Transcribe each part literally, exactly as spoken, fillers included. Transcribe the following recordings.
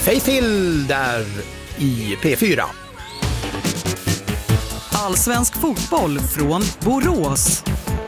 Faith Hill där i P fyra. Allsvensk fotboll från Borås.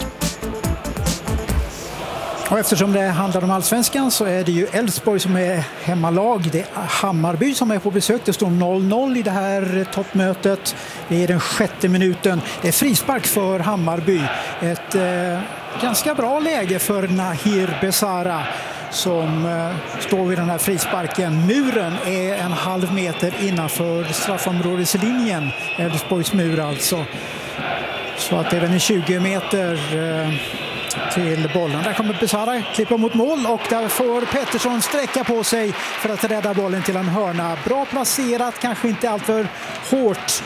Och eftersom det handlar om allsvenskan så är det ju Elfsborg som är hemmalag. Det är Hammarby som är på besök. Det står noll noll i det här toppmötet. Det är den sjätte minuten. Det är frispark för Hammarby. Ett eh, ganska bra läge för Nahir Besara som eh, står vid den här frisparken. Muren är en halv meter innanför straffområdeslinjen. Elfsborgs mur alltså. Så att det är väl en tjugo meter... Eh, till bollen. Där kommer Besara, klipper mot mål och där får Pettersson sträcka på sig för att rädda bollen till en hörna. Bra placerat, kanske inte alltför hårt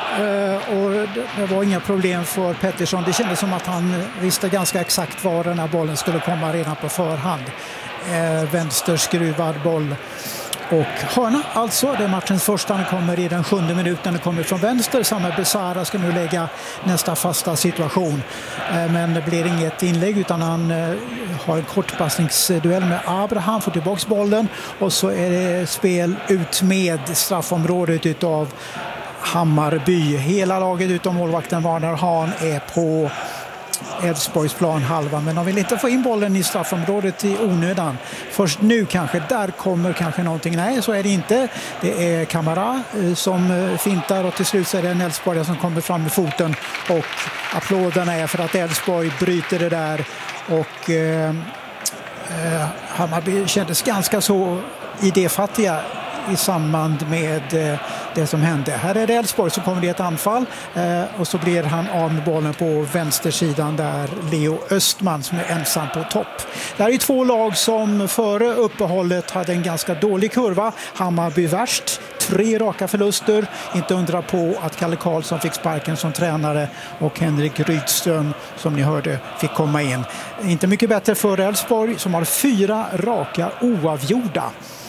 och det var inga problem för Pettersson. Det kändes som att han visste ganska exakt var den här bollen skulle komma redan på förhand. Vänsterskruvad boll. Och hörna alltså, det är matchens första, den kommer i den sjunde minuten, den kommer från vänster. Samma Besara ska nu lägga nästa fasta situation. Men det blir inget inlägg utan han har en kortpassningsduell med Abraham, får tillbaka bollen och så är det spel ut med straffområdet utav Hammarby. Hela laget utom målvakten Warner Hahn är på Elfsborgs plan halva, men de vill inte få in bollen i straffområdet i onödan. Först nu kanske, där kommer kanske någonting. Nej, så är det inte. Det är Kamara som fintar och till slut så är det en Elfsborg som kommer fram med foten och applåderna är för att Elfsborg bryter det där och eh, eh, Hammarby kändes ganska så idéfattiga i samband med eh, det som hände. Här är det Elfsborg som kommer i ett anfall eh, och så blir han av med bollen på vänstersidan där Leo Östman som är ensam på topp. Det här är två lag som före uppehållet hade en ganska dålig kurva. Hammarby värst, tre raka förluster. Inte undra på att Kalle Karlsson fick sparken som tränare och Henrik Rydström som ni hörde fick komma in. Inte mycket bättre för Elfsborg som har fyra raka oavgjorda.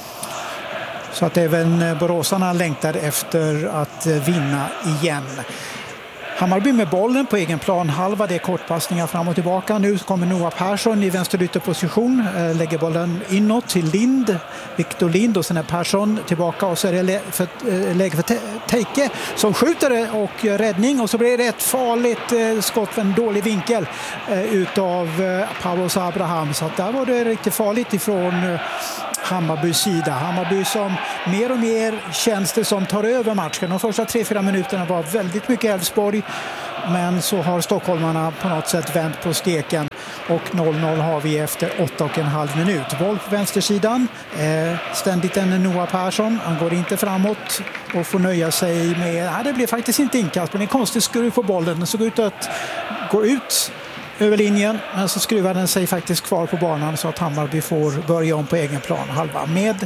Så att även boråsarna längtar efter att vinna igen. Hammarby med bollen på egen plan halva, det är kortpassningar fram och tillbaka. Nu kommer Noah Persson i vänsterytterposition, lägger bollen inåt till Lind, Victor Lind och sen är Persson tillbaka och så är det läge för, läge för Teike som skjuter det och räddning och så blir det ett farligt skott för en dålig vinkel utav Pavlos Abraham, så att där var det riktigt farligt ifrån Hammarbys sida. Hammarby som mer och mer känns det som tar över matchen. De första tre fyra minuterna var väldigt mycket Elfsborg, men så har stockholmarna på något sätt vänt på steken och noll noll har vi efter åtta och en halv minut. Boll på vänstersidan, eh, ständigt en Noah Persson, han går inte framåt och får nöja sig med, nej, det blir faktiskt inte inkast, men det är konstigt skruv på bollen, den såg ut att gå ut över linjen, men så skruvar den sig faktiskt kvar på banan så att Hammarby får börja om på egen plan halva med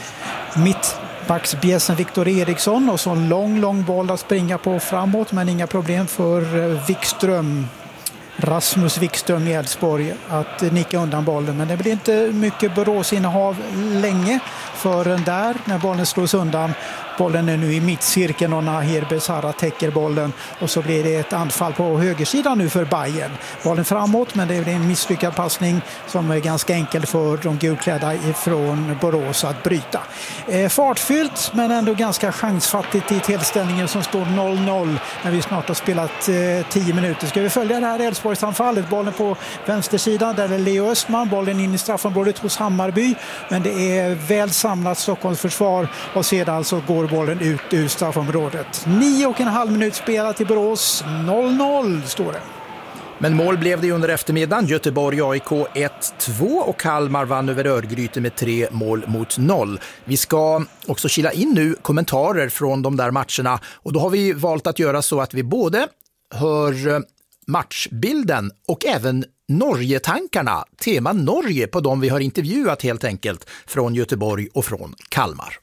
mittbacksbjässen Victor Eriksson och så en lång, lång boll att springa på framåt, men inga problem för Wikström, Rasmus Wikström i Elfsborg att nicka undan bollen, men det blir inte mycket Borås-innehav länge förrän där när bollen slås undan. Bollen är nu i mittcirkeln och Nahir Besara täcker bollen och så blir det ett anfall på högersidan nu för Bayern. Bollen framåt, men det är en misslyckad passning som är ganska enkel för de gulklädda ifrån Borås att bryta. Eh, fartfyllt men ändå ganska chansfattigt i tillställningen som står noll noll när vi snart har spelat eh, tio minuter. Ska vi följa det här Elfsborgsanfallet? Bollen på vänstersidan där är Leo Östman, bollen in i straffområdet hos Hammarby, men det är väl samlat Stockholms försvar och sedan så går bollen ut ur straffområdet. Nio och en halv minut spelat i Borås, noll noll står det. Men mål blev det under eftermiddagen. Göteborg A I K ett två och Kalmar vann över Örgryte med tre mål mot noll. Vi ska också kila in nu kommentarer från de där matcherna och då har vi valt att göra så att vi både hör matchbilden och även Norge-tankarna, tema Norge på dem vi har intervjuat helt enkelt från Göteborg och från Kalmar.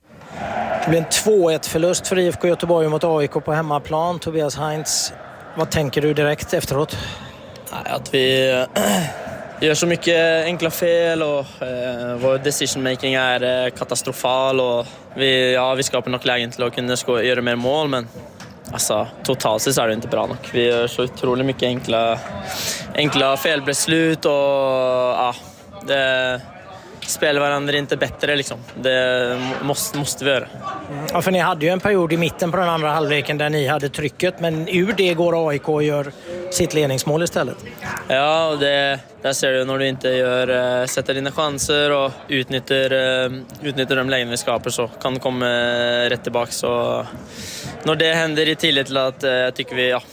Det blir en två ett förlust för I F K Göteborg mot A I K på hemmaplan. Tobias Heinz, vad tänker du direkt efteråt? Att vi gör så mycket enkla fel och eh, vår decision making är eh, katastrofal och vi, ja, vi skapar nog lägen till att kunna ska göra mer mål, men alltså, totalt sett är det inte bra nog. Vi gör så otroligt mycket enkla, enkla felbeslut och ja, det spelar varandra inte bättre liksom. Det måste, måste vi göra. Ja, för ni hade ju en period i mitten på den andra halvleken där ni hade trycket, men ur det går A I K och gör sitt ledningsmål istället. Ja, och det, där ser du när du inte gör, sätter dina chanser och utnyttjar, utnyttjar de lägen vi skapar, så kan det komma rätt tillbaka. Så när det händer i tillit till att jag tycker vi ja,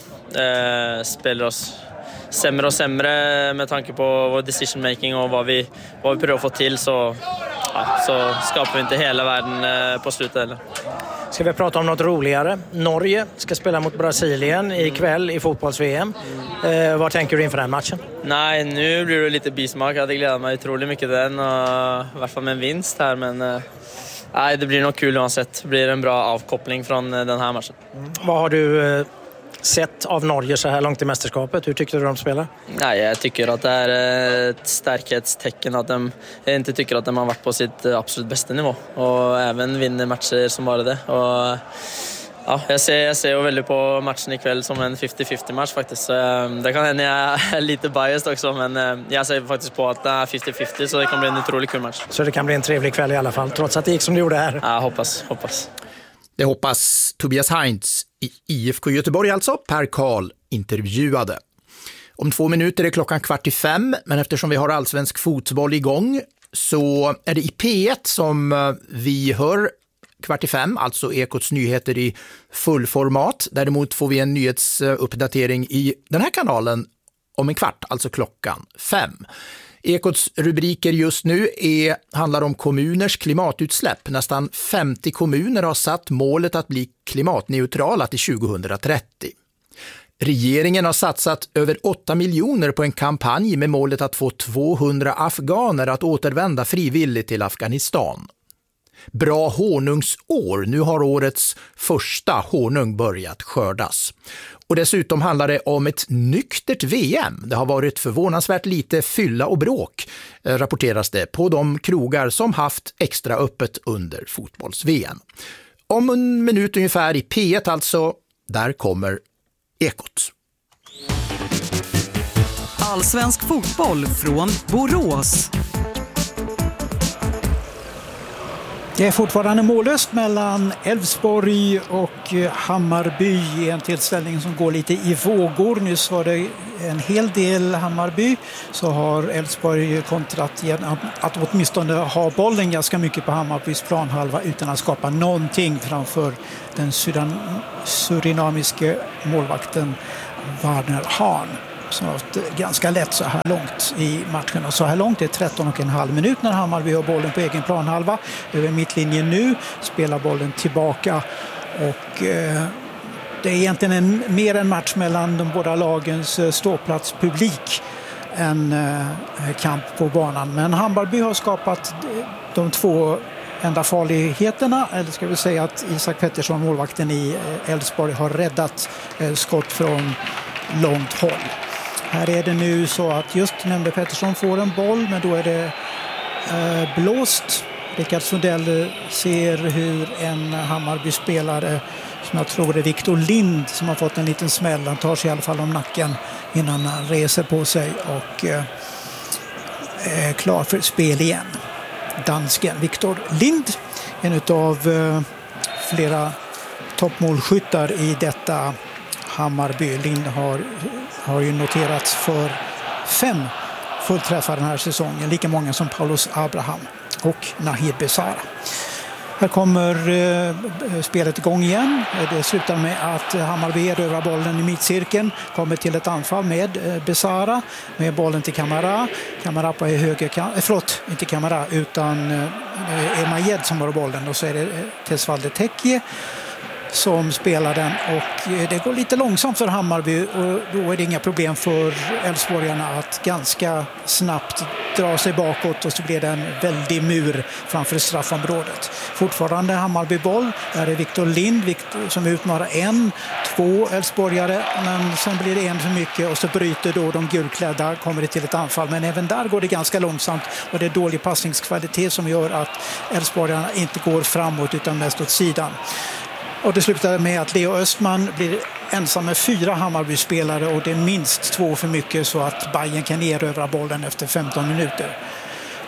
spelar oss sämre och sämre med tanke på vår decision making och vad vi, vad vi prövar få till, så, ja, så skapar vi inte hela världen på slutet heller. Ska vi prata om något roligare? Norge ska spela mot Brasilien ikväll i fotbolls-V M. Eh, vad tänker du inför den matchen? Nej, nu blir det lite bismak. Jag hade glädjat mig otroligt mycket den, och i alla fall med en vinst här, men eh, nej, det blir nog kul oavsett. Det blir en bra avkoppling från den här matchen. Mm. Vad har du eh, sett av Norge så här långt i mästerskapet? Hur tyckte du de spelar? Nej, jag tycker att det är ett stärkhetstecken att de, jag inte tycker att de har varit på sitt absolut bästa nivå och även vinner matcher som bara det. Och, ja, jag ser, jag ser väldigt på matchen ikväll som en femtio femtio match faktiskt. Så, det kan hända jag är lite biased också, men jag ser faktiskt på att det är femtio femtio, så det kan bli en otroligt kul match. Så det kan bli en trevlig kväll i alla fall, trots att det gick som det gjorde här? Ja, hoppas, hoppas. Det hoppas Tobias Heinz i I F K Göteborg, alltså Per Karl intervjuade. Om två minuter är klockan kvart i fem, men eftersom vi har allsvensk fotboll igång så är det i P ett som vi hör kvart i fem, alltså Ekots nyheter i fullformat. Däremot får vi en nyhetsuppdatering i den här kanalen om en kvart, alltså klockan fem. Ekots rubriker just nu är, handlar om kommuners klimatutsläpp. Nästan femtio kommuner har satt målet att bli klimatneutrala till tjugohundratrettio. Regeringen har satsat över åtta miljoner på en kampanj med målet att få tvåhundra afghaner att återvända frivilligt till Afghanistan. Bra honungsår, nu har årets första honung börjat skördas. Och dessutom handlar det om ett nyktert V M. Det har varit förvånansvärt lite fylla och bråk, rapporteras det, på de krogar som haft extra öppet under fotbolls-V M. Om en minut ungefär i P ett alltså, där kommer Ekot. Allsvensk fotboll från Borås. Det är fortfarande mållöst mellan Elfsborg och Hammarby i en tillställning som går lite i vågor. Nyss var det en hel del Hammarby, så har Elfsborg kontrat genom att åtminstone ha bollen ganska mycket på Hammarbys planhalva utan att skapa någonting framför den surinamiske målvakten Warner Hahn. Så ganska lätt så här långt i matchen. Och så här långt är tretton och en halv minut när Hammarby har bollen på egen planhalva. Över mittlinjen nu, spelar bollen tillbaka. Och eh, det är egentligen en, mer en match mellan de båda lagens ståplatspublik än eh, kamp på banan. Men Hammarby har skapat de två enda farligheterna. Eller ska vi säga att Isak Pettersson, målvakten i Elfsborg, har räddat eh, skott från långt håll. Här är det nu så att just nämnde Pettersson får en boll, men då är det eh, blåst. Rickard Sundell ser hur en Hammarby-spelare, som jag tror är Victor Lind, som har fått en liten smäll. Han tar sig i alla fall om nacken innan han reser på sig och eh, är klar för spel igen. Dansken Victor Lind, en av eh, flera toppmålskyttar i detta Hammarby. Lind har, har ju noterats för fem fullträffar den här säsongen. Lika många som Paulus Abraham och Nahid Besara. Här kommer eh, spelet igång igen. Det slutar med att Hammarby erövrar bollen i mittcirkeln. Kommer till ett anfall med eh, Besara. Med bollen till Kamara. Kamara på höger kant. Eh, förlåt, inte Kamara utan eh, Emajed som har bollen. Och så är det eh, Tesvalde Tekje som spelar den, och det går lite långsamt för Hammarby, och då är det inga problem för Elfsborgarna att ganska snabbt dra sig bakåt, och så blir det en väldig mur framför straffområdet. Fortfarande Hammarby-boll, där är Victor Lind som utmanar en, två Elfsborgare, men sen blir det en för mycket och så bryter då de gulklädda, kommer det till ett anfall, men även där går det ganska långsamt, och det är dålig passningskvalitet som gör att Elfsborgarna inte går framåt utan mest åt sidan. Och det slutar med att Leo Östman blir ensam med fyra Hammarby-spelare, och det är minst två för mycket, så att Bayern kan erövra bollen efter femton minuter.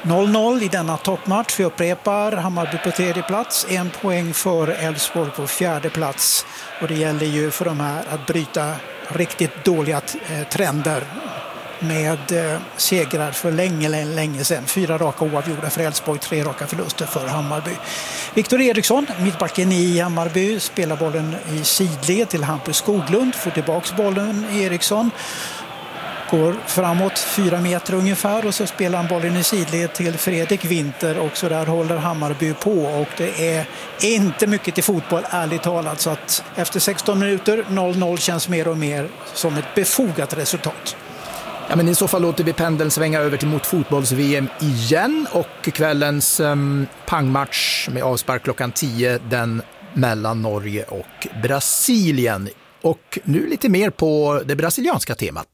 noll noll i denna toppmatch. Vi upprepar, Hammarby på tredje plats, en poäng för Elfsborg på fjärde plats. Och det gäller ju för de här att bryta riktigt dåliga eh, trender med eh, segrar för länge, länge, länge sedan. Fyra raka oavgjorda för Elfsborg, tre raka förluster för Hammarby. Viktor Eriksson, mittbacken i Hammarby, spelar bollen i sidled till Hampus Skoglund, får tillbaks bollen Eriksson. Går framåt fyra meter ungefär och så spelar han bollen i sidled till Fredrik Winter och så där håller Hammarby på och det är inte mycket till fotboll ärligt talat, så att efter sexton minuter noll noll känns mer och mer som ett befogat resultat. Ja, men i så fall låter vi pendeln svänga över till mot fotbolls-V M igen och kvällens um, pangmatch med avspark klockan tio, den mellan Norge och Brasilien. Och nu lite mer på det brasilianska temat.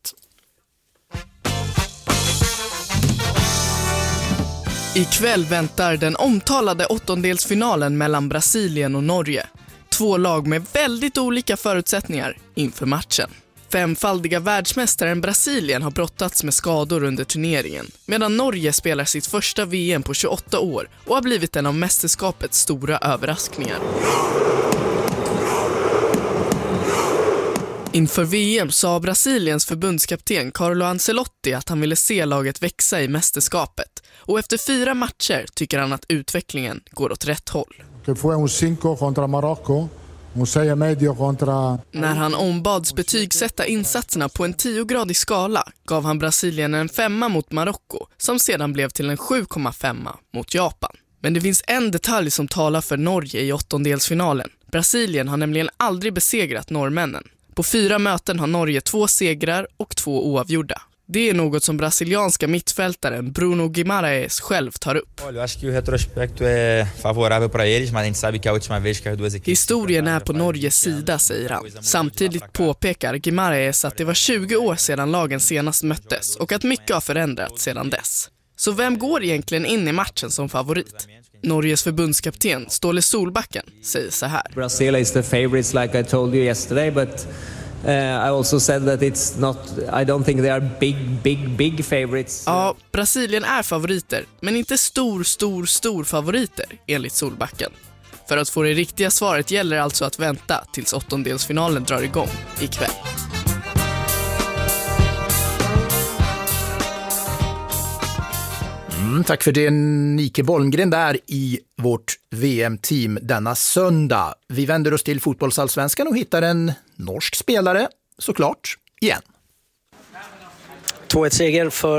Ikväll väntar den omtalade åttondelsfinalen mellan Brasilien och Norge. Två lag med väldigt olika förutsättningar inför matchen. Femfaldiga världsmästaren Brasilien har brottats med skador under turneringen, medan Norge spelar sitt första V M på tjugoåtta år och har blivit en av mästerskapets stora överraskningar. Inför V M sa Brasiliens förbundskapten Carlo Ancelotti att han ville se laget växa i mästerskapet. Och efter fyra matcher tycker han att utvecklingen går åt rätt håll. Det foi un cinco contra Marocco, un seis e medio contra... När han ombads betygsätta insatserna på en tiogradig skala gav han Brasilien en femma mot Marocko, som sedan blev till en sju komma fem mot Japan. Men det finns en detalj som talar för Norge i åttondelsfinalen. Brasilien har nämligen aldrig besegrat norrmännen. På fyra möten har Norge två segrar och två oavgjorda. Det är något som brasilianska mittfältaren Bruno Guimarães själv tar upp. Historien är på Norges sida, säger han. Samtidigt påpekar Guimarães att det var tjugo år sedan lagen senast möttes och att mycket har förändrats sedan dess. Så vem går egentligen in i matchen som favorit? Norges förbundskapten Ståle Solbacken säger så här. Brazil is the favorites like I told you yesterday, but Uh, I also said that it's not, I don't think they are big, big, big favorites. Ja, Brasilien är favoriter, men inte stor, stor, stor favoriter, enligt Solbacken. För att få det riktiga svaret gäller alltså att vänta tills åttondelsfinalen drar igång ikväll. Mm, tack för det, Nike Bolmgren där i vårt V M-team denna söndag. Vi vänder oss till fotbollsallsvenskan och hittar en norsk spelare, såklart, igen. två ett seger för